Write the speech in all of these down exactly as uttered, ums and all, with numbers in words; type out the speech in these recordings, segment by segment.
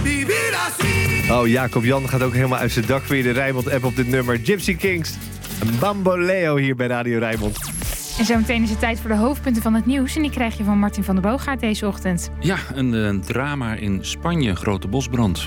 Oh, Jacob Jan gaat ook helemaal uit zijn dak via de Rijnmond-app op dit nummer. Gypsy Kings, een Bamboleo hier bij Radio Rijnmond. En zometeen is het tijd voor de hoofdpunten van het nieuws. En die krijg je van Martin van der Boogaard deze ochtend. Ja, een, een drama in Spanje, grote bosbrand.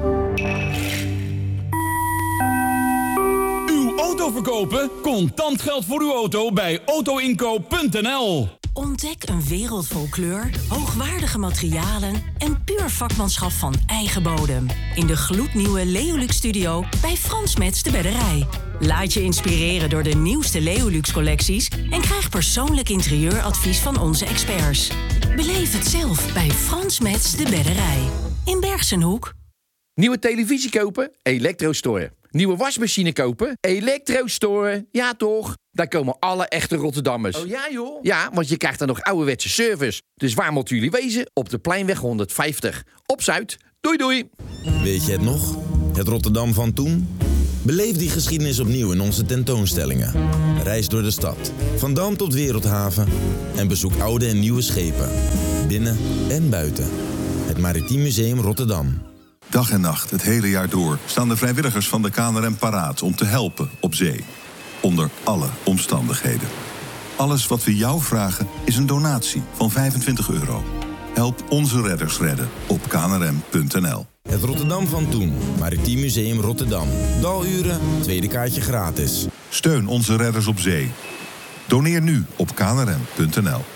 Uw auto verkopen? Contant geld voor uw auto bij autoinkoop punt n l. Ontdek een wereld vol kleur, hoogwaardige materialen en puur vakmanschap van eigen bodem. In de gloednieuwe Leolux Studio bij Frans Metz de Bedderij. Laat je inspireren door de nieuwste Leolux collecties en krijg persoonlijk interieuradvies van onze experts. Beleef het zelf bij Frans Metz de Bedderij. In Bergsenhoek. Nieuwe televisie kopen? Elektrostore. Nieuwe wasmachine kopen? Elektrostore. Ja toch? Daar komen alle echte Rotterdammers. Oh ja joh? Ja, want je krijgt dan nog ouderwetse service. Dus waar moeten jullie wezen? Op de Pleinweg honderdvijftig. Op Zuid. Doei doei. Weet je het nog? Het Rotterdam van toen? Beleef die geschiedenis opnieuw in onze tentoonstellingen. Reis door de stad. Van Dam tot Wereldhaven. En bezoek oude en nieuwe schepen. Binnen en buiten. Het Maritiem Museum Rotterdam. Dag en nacht, het hele jaar door, staan de vrijwilligers van de K N R M paraat om te helpen op zee. Onder alle omstandigheden. Alles wat we jou vragen is een donatie van vijfentwintig euro. Help onze redders redden op k n r m punt n l. Het Rotterdam van toen. Maritiem Museum Rotterdam. Daluren, tweede kaartje gratis. Steun onze redders op zee. Doneer nu op k n r m punt n l.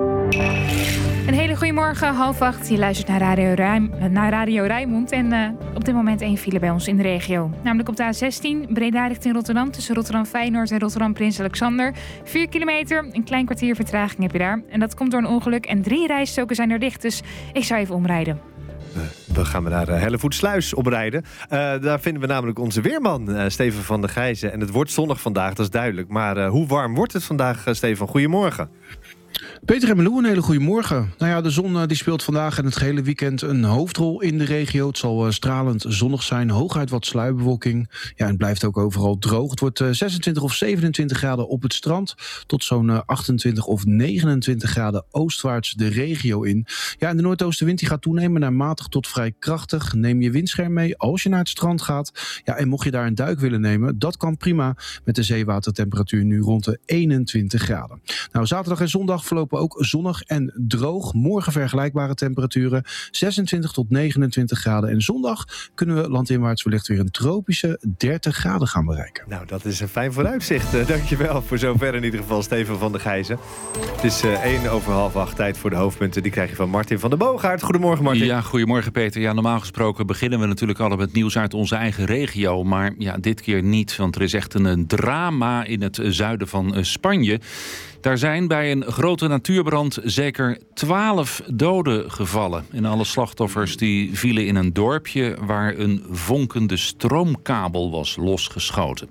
Een hele goede morgen, half acht. Je luistert naar Radio, Rijm, naar Radio Rijnmond. En uh, op dit moment één file bij ons in de regio. Namelijk op de A zestien, Breda richting Rotterdam. Tussen Rotterdam Feyenoord en Rotterdam Prins Alexander. Vier kilometer, een klein kwartier vertraging heb je daar. En dat komt door een ongeluk. En drie rijstroken zijn er dicht, dus ik zou even omrijden. We gaan we naar uh, Hellevoetsluis oprijden. Uh, daar vinden we namelijk onze weerman, uh, Steven van der Gijzen. En het wordt zonnig vandaag, dat is duidelijk. Maar uh, hoe warm wordt het vandaag, uh, Steven? Goedemorgen. Peter en Meloen, een hele goede morgen. Nou ja, de zon uh, die speelt vandaag en het gehele weekend een hoofdrol in de regio. Het zal uh, stralend zonnig zijn, hooguit wat sluierbewolking. Ja, en het blijft ook overal droog. Het wordt uh, zesentwintig of zevenentwintig graden op het strand, tot zo'n uh, achtentwintig of negenentwintig graden oostwaarts de regio in. Ja, en de noordoostenwind die gaat toenemen naar matig tot vrij krachtig. Neem je windscherm mee als je naar het strand gaat. Ja, en mocht je daar een duik willen nemen, dat kan prima met de zeewatertemperatuur nu rond de eenentwintig graden. Nou, zaterdag en zondag verlopen ook zonnig en droog. Morgen vergelijkbare temperaturen, zesentwintig tot negenentwintig graden. En zondag kunnen we landinwaarts wellicht weer een tropische dertig graden gaan bereiken. Nou, dat is een fijn vooruitzicht. Uh, dankjewel voor zover in ieder geval, Steven van der Gijzen. Het is uh, één over half acht, tijd voor de hoofdpunten. Die krijg je van Martin van der Boogaard. Goedemorgen, Martin. Ja, goedemorgen, Peter. Ja, normaal gesproken beginnen we natuurlijk al met nieuws uit onze eigen regio. Maar ja, dit keer niet, want er is echt een, een drama in het zuiden van uh, Spanje. Daar zijn bij een grote natuurbrand zeker twaalf doden gevallen. En alle slachtoffers die vielen in een dorpje waar een vonkende stroomkabel was losgeschoten.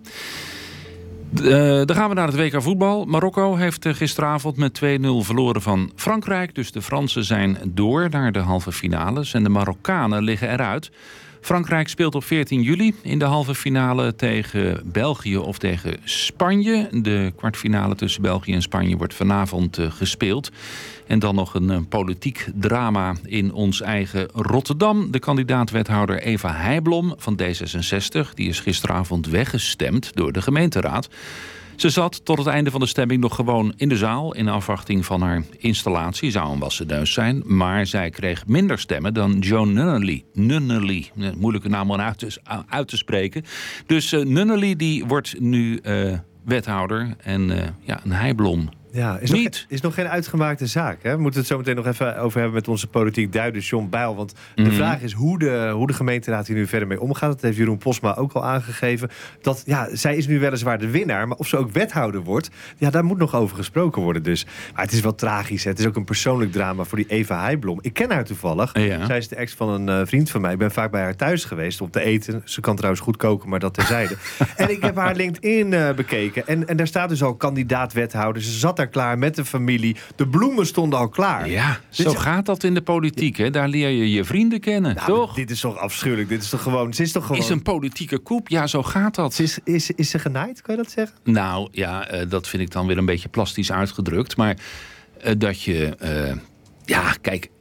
Uh, dan gaan we naar het W K voetbal. Marokko heeft gisteravond met twee nul verloren van Frankrijk. Dus de Fransen zijn door naar de halve finales. En de Marokkanen liggen eruit. Frankrijk speelt op veertien juli in de halve finale tegen België of tegen Spanje. De kwartfinale tussen België en Spanje wordt vanavond uh, gespeeld. En dan nog een, een politiek drama in ons eigen Rotterdam. De kandidaat-wethouder Eva Heijblom van D zesenzestig... die is gisteravond weggestemd door de gemeenteraad. Ze zat tot het einde van de stemming nog gewoon in de zaal in afwachting van haar installatie. Zou een wassen neus zijn, maar zij kreeg minder stemmen dan Joan Nunnally. Nunnally, moeilijke naam om uit te, uit te spreken. Dus uh, Nunnally die wordt nu uh, wethouder en uh, ja, een Heijblom. Ja, is nog, is nog geen uitgemaakte zaak. Hè? We moeten het zo meteen nog even over hebben met onze politiek duider John Bijl. Want de mm-hmm. vraag is hoe de, hoe de gemeenteraad hier nu verder mee omgaat. Dat heeft Jeroen Posma ook al aangegeven. Dat, ja, zij is nu weliswaar de winnaar, maar of ze ook wethouder wordt, ja, daar moet nog over gesproken worden. Dus. Maar het is wel tragisch. Hè? Het is ook een persoonlijk drama voor die Eva Heijblom. Ik ken haar toevallig. Ja. Zij is de ex van een uh, vriend van mij. Ik ben vaak bij haar thuis geweest om te eten. Ze kan trouwens goed koken, maar dat terzijde. En ik heb haar LinkedIn uh, bekeken. En, en daar staat dus al kandidaat wethouder. Ze zat daar klaar met de familie. De bloemen stonden al klaar. Ja, zo dit gaat dat in de politiek. Hè? Daar leer je je vrienden kennen, nou, toch? Dit is toch afschuwelijk. Dit is toch gewoon... Ze is toch gewoon... Is een politieke coup? Ja, zo gaat dat. Is, is, is ze genaaid? Kan je dat zeggen? Nou, ja, uh, dat vind ik dan weer een beetje plastisch uitgedrukt. Maar uh, dat je... Uh, ja, kijk...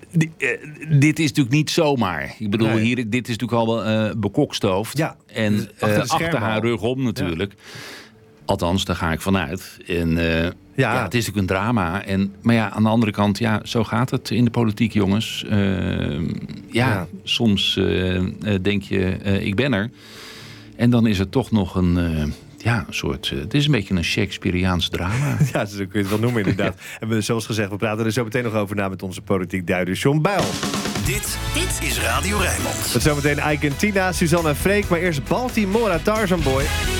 Die, uh, dit is natuurlijk niet zomaar. Ik bedoel, Nee. hier, dit is natuurlijk al wel uh, bekokstoofd. Ja, en dus achter uh, de achter schermen haar al. rug om natuurlijk. Ja. Althans, daar ga ik vanuit. En uh, ja. ja, het is natuurlijk een drama. En, maar ja, aan de andere kant, ja, zo gaat het in de politiek, jongens. Uh, ja, ja, soms uh, uh, denk je, uh, ik ben er. En dan is het toch nog een... Uh, Ja, een soort. Uh, het is een beetje een Shakespeareaans drama. Ja, zo kun je het wel noemen, inderdaad. En we, zoals gezegd, we praten er zo meteen nog over na met onze politiek duider John Bijl. Dit, dit is Radio Rijnmond. Met zometeen Ike en Tina, Suzanne en Freek. Maar eerst Baltimora Tarzan Boy.